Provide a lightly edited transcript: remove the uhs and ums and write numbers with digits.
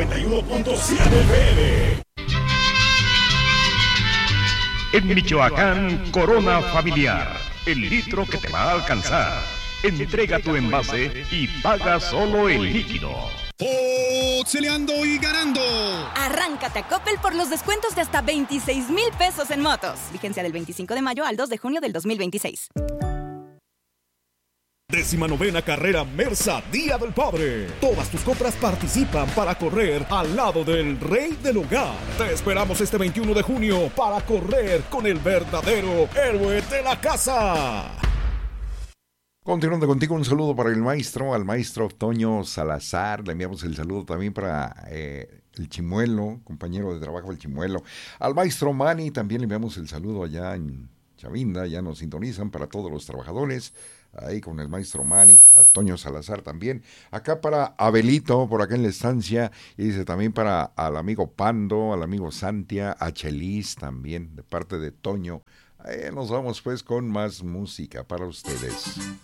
91.7 FM. En Michoacán, Corona Familiar, el litro que te va a alcanzar. Entrega tu envase y paga solo el líquido. ¡Celeando y ganando! Arráncate a Coppel por los descuentos de hasta 26,000 pesos en motos. Vigencia del 25 de mayo al 2 de junio del 2026. 19ª carrera Mersa Día del Padre. Todas tus compras participan para correr al lado del rey del hogar. Te esperamos este 21 de junio para correr con el verdadero héroe de la casa. Continuando contigo, un saludo para al maestro Toño Salazar. Le enviamos el saludo también para el Chimuelo, compañero de trabajo del Chimuelo. Al maestro Manny también le enviamos el saludo allá en Chavinda, ya nos sintonizan para todos los trabajadores. Ahí con el maestro Manny, a Toño Salazar también. Acá para Abelito, por acá en la estancia. Y dice también para al amigo Pando, al amigo Santia, a Chelis también, de parte de Toño. Nos vamos pues con más música para ustedes.